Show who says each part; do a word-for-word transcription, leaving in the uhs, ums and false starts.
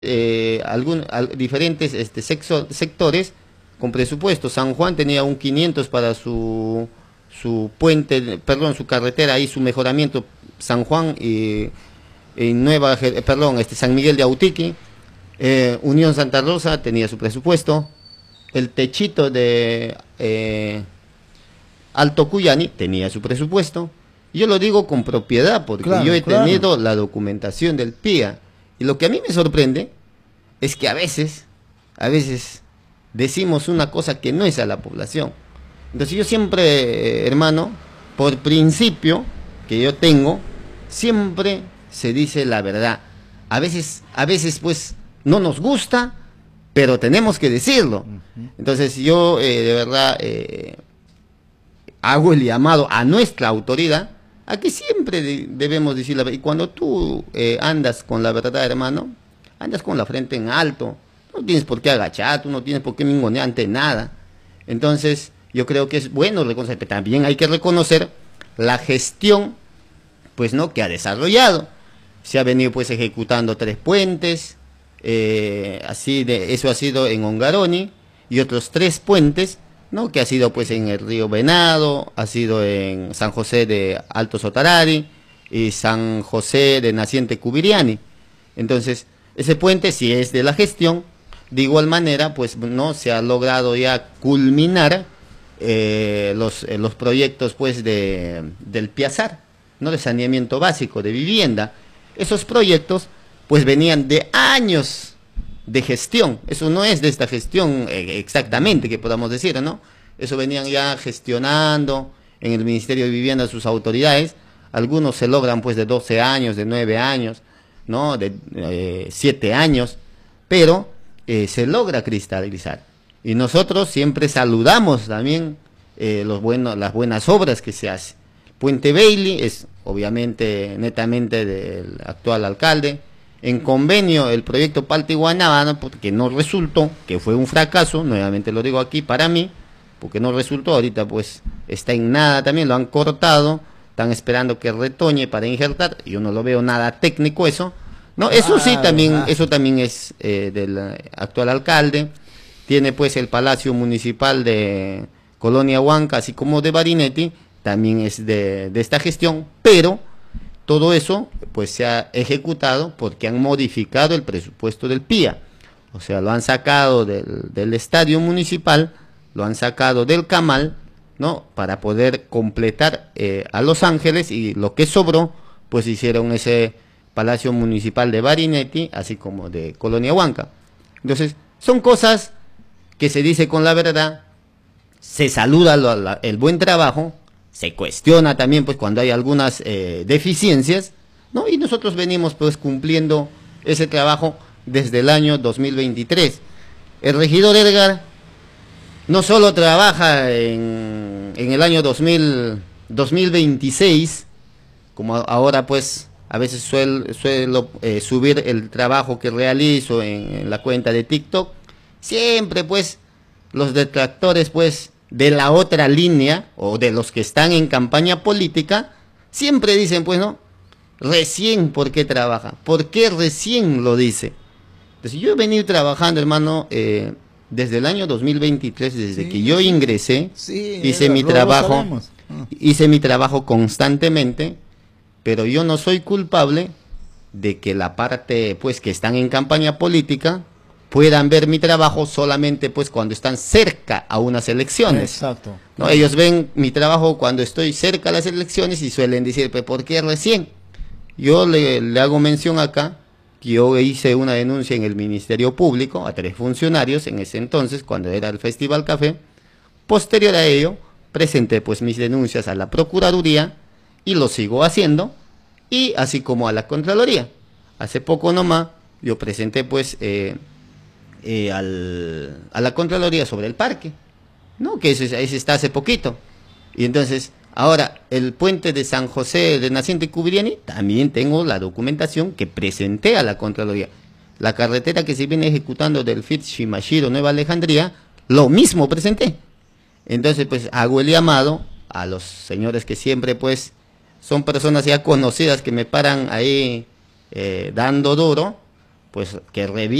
Speaker 1: eh, algún, al, diferentes este, sexo, sectores con presupuesto. San Juan tenía un quinientos para su, su puente, perdón, su carretera y su mejoramiento. San Juan y, y Nueva, perdón, este, San Miguel de Autiqui. Eh, Unión Santa Rosa tenía su presupuesto. El techito de eh, Alto Cuyani tenía su presupuesto. Yo lo digo con propiedad porque
Speaker 2: Claro,
Speaker 1: yo he
Speaker 2: claro.
Speaker 1: tenido la documentación del P I A. Y lo que a mí me sorprende es que a veces, a veces decimos una cosa que no es a la población. Entonces yo siempre, eh, hermano, por principio que yo tengo, siempre se dice la verdad. A veces, a veces pues no nos gusta, pero tenemos que decirlo. Entonces yo eh, de verdad eh, hago el llamado a nuestra autoridad a que siempre de, debemos decir la verdad. Y cuando tú eh, andas con la verdad, hermano, andas con la frente en alto, no tienes por qué agachar, tú no tienes por qué mingonear ante nada. Entonces yo creo que es bueno reconocer, pero también hay que reconocer la gestión, pues no, que ha desarrollado. Se ha venido pues ejecutando tres puentes, eh, así de eso ha sido en Ongaroni, y otros tres puentes, ¿no? Que ha sido pues en el río Venado, ha sido en San José de Alto Sotarari y San José de Naciente Cubiriani. Entonces, ese puente sí es de la gestión. De igual manera, pues no se ha logrado ya culminar eh, los, eh, los proyectos pues de, del Piazar, ¿no? De saneamiento básico, de vivienda. Esos proyectos pues venían de años de gestión. Eso no es de esta gestión eh, exactamente que podamos decir, ¿no? Eso venían ya gestionando en el Ministerio de Vivienda sus autoridades. Algunos se logran pues de doce años, de nueve años, ¿no? De eh, siete años, pero eh, se logra cristalizar. Y nosotros siempre saludamos también eh, los buenos, las buenas obras que se hacen. Puente Bailey es obviamente netamente del actual alcalde. En convenio el proyecto Palta y Guanábana, porque no resultó, que fue un fracaso, nuevamente lo digo aquí para mí, porque no resultó, ahorita pues está en nada también, lo han cortado, están esperando que retoñe para injertar, yo no lo veo nada técnico eso, no, eso sí también, eso también es eh, del actual alcalde. Tiene pues el Palacio Municipal de Colonia Huanca, así como de Barinetti, también es de, de esta gestión, pero todo eso pues se ha ejecutado porque han modificado el presupuesto del P I A, o sea, lo han sacado del, del estadio municipal, lo han sacado del Camal, ¿no? Para poder completar eh, a Los Ángeles, y lo que sobró, pues hicieron ese Palacio Municipal de Barinetti, así como de Colonia Huanca. Entonces, son cosas que se dice con la verdad, se saluda lo, la, el buen trabajo, se cuestiona también pues cuando hay algunas eh, deficiencias, ¿no? Y nosotros venimos pues cumpliendo ese trabajo desde el año dos mil veintitrés. El regidor Edgar no solo trabaja en, en el año dos mil, dos mil veintiséis, como ahora pues a veces suel, suelo eh, subir el trabajo que realizo en, en la cuenta de TikTok, siempre pues los detractores pues de la otra línea, o de los que están en campaña política, siempre dicen, pues, ¿no? Recién, ¿por qué trabaja? ¿Por qué recién lo dice? Entonces, yo he venido trabajando, hermano, eh, desde el año dos mil veintitrés, desde sí, que yo ingresé, sí, hice mi trabajo, ah. hice mi trabajo constantemente, pero yo no soy culpable de que la parte, pues, que están en campaña política puedan ver mi trabajo solamente pues cuando están cerca a unas elecciones.
Speaker 2: Exacto.
Speaker 1: ¿No? Ellos ven mi trabajo cuando estoy cerca a las elecciones y suelen decir, pues, ¿por qué recién? Yo le, le hago mención acá que yo hice una denuncia en el Ministerio Público a tres funcionarios en ese entonces, cuando era el Festival Café. Posterior a ello, presenté pues mis denuncias a la Procuraduría y lo sigo haciendo, y así como a la Contraloría. Hace poco nomás yo presenté pues... Eh, Eh, al, a la Contraloría sobre el parque, ¿no? Que ese, ese está hace poquito. Y entonces, ahora, el puente de San José de Naciente Cubiriani, también tengo la documentación que presenté a la Contraloría. La carretera que se viene ejecutando del F I T Shimashiro Nueva Alejandría, lo mismo presenté. Entonces, pues, hago el llamado a los señores que siempre, pues, son personas ya conocidas que me paran ahí eh, dando duro, pues que revise